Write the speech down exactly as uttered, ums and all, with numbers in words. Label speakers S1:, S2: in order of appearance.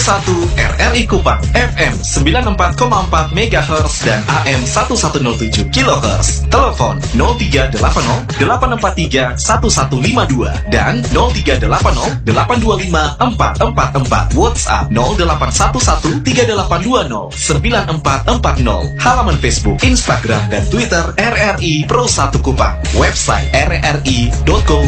S1: satu R R I Kupang F M sembilan puluh empat koma empat megahertz dan A M seribu seratus tujuh kilohertz. Telepon nol tiga delapan nol delapan empat tiga satu satu lima dua dan nol tiga delapan nol delapan dua lima empat empat empat. WhatsApp nol delapan satu satu tiga delapan dua nol sembilan empat empat nol. Halaman Facebook, Instagram, dan Twitter R R I Pro satu Kupang. Website r r i dot co